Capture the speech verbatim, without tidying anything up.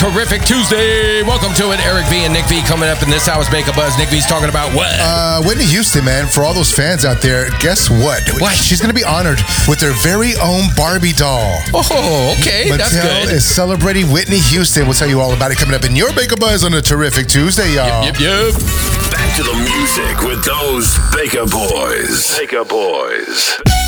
Terrific Tuesday. Welcome to it. Eric V and Nick V coming up in this hour's Make a Buzz. Nick V's talking about what? Uh, Whitney Houston, man. For all those fans out there, guess what? What? She's going to be honored with her very own Barbie doll. Oh, okay. Mattel That's good. is celebrating Whitney Houston. We'll tell you all about it coming up in your Make a Buzz on a Terrific Tuesday, y'all. Yep, yep, yep. Back to the music with those Baker Boys. Baker Boys.